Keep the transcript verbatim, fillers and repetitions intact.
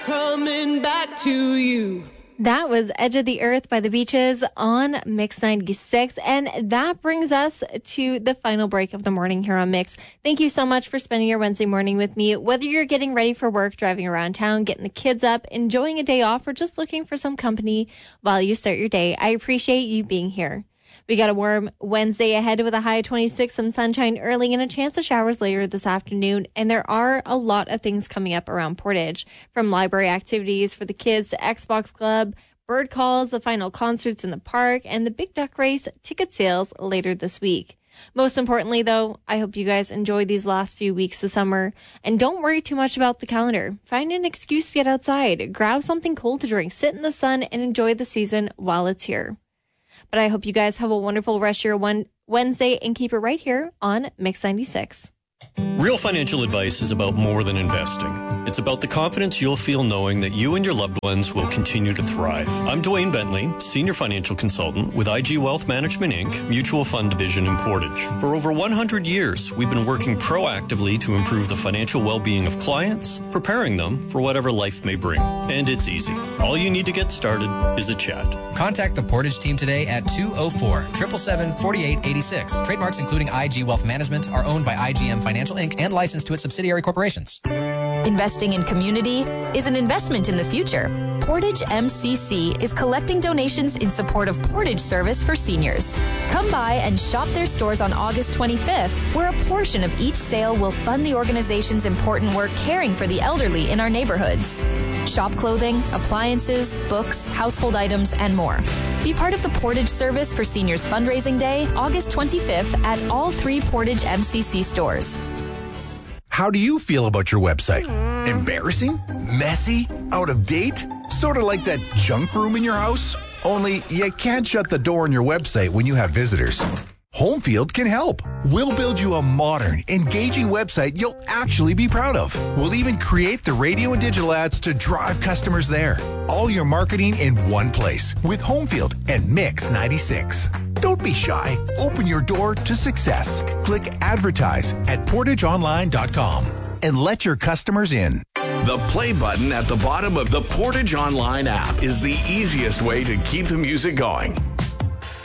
Coming back to you. That was Edge of the Earth by the Beaches on Mix ninety-six. And that brings us to the final break of the morning here on Mix. Thank you so much for spending your Wednesday morning with me. Whether you're getting ready for work, driving around town, getting the kids up, enjoying a day off, or just looking for some company while you start your day, I appreciate you being here. We got a warm Wednesday ahead with a high of twenty-six, some sunshine early, and a chance of showers later this afternoon. And there are a lot of things coming up around Portage, from library activities for the kids to Xbox Club, bird calls, the final concerts in the park, and the Big Duck Race ticket sales later this week. Most importantly, though, I hope you guys enjoy these last few weeks of summer. And don't worry too much about the calendar. Find an excuse to get outside, grab something cold to drink, sit in the sun, and enjoy the season while it's here. But I hope you guys have a wonderful rest of your one Wednesday and keep it right here on Mix ninety-six. Real financial advice is about more than investing. It's about the confidence you'll feel knowing that you and your loved ones will continue to thrive. I'm Dwayne Bentley, Senior Financial Consultant with I G Wealth Management, Incorporated, Mutual Fund Division in Portage. For over one hundred years, we've been working proactively to improve the financial well-being of clients, preparing them for whatever life may bring. And it's easy. All you need to get started is a chat. Contact the Portage team today at two oh four, seven seven seven, four eight eight six. Trademarks including I G Wealth Management are owned by I G M Financial Incorporated and licensed to its subsidiary corporations. Investing in community is an investment in the future. Portage M C C is collecting donations in support of Portage Service for Seniors. Come by and shop their stores on August twenty-fifth, where a portion of each sale will fund the organization's important work caring for the elderly in our neighborhoods. Shop clothing, appliances, books, household items, and more. Be part of the Portage Service for Seniors Fundraising Day, August twenty-fifth, at all three Portage M C C stores. How do you feel about your website? Embarrassing? Messy? Out of date? Sort of like that junk room in your house? Only you can't shut the door on your website when you have visitors. Homefield can help. We'll build you a modern, engaging website you'll actually be proud of. We'll even create the radio and digital ads to drive customers there. All your marketing in one place with Homefield and Mix ninety-six. Don't be shy. Open your door to success. Click advertise at portage online dot com and let your customers in. The play button at the bottom of the Portage Online app is the easiest way to keep the music going.